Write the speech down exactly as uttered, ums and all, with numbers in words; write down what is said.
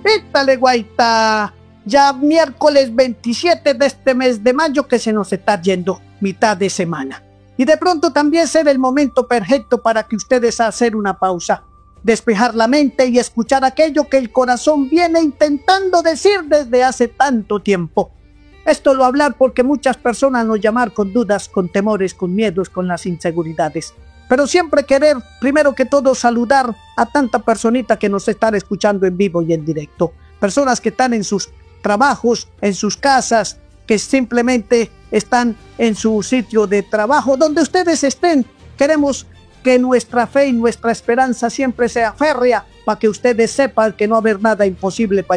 Ítale, guaita. Ya miércoles veintisiete de este mes de mayo que se nos está yendo, mitad de semana. Y de pronto también será el momento perfecto para que ustedes hacer una pausa, despejar la mente y escuchar aquello que el corazón viene intentando decir desde hace tanto tiempo. Esto lo hablar porque muchas personas nos llaman con dudas, con temores, con miedos, con las inseguridades. Pero siempre querer, primero que todo, saludar a tanta personita que nos están escuchando en vivo y en directo. Personas que están en sus trabajos, en sus casas, que simplemente están en su sitio de trabajo, donde ustedes estén. Queremos que nuestra fe y nuestra esperanza siempre sea férrea para que ustedes sepan que no va a haber nada imposible para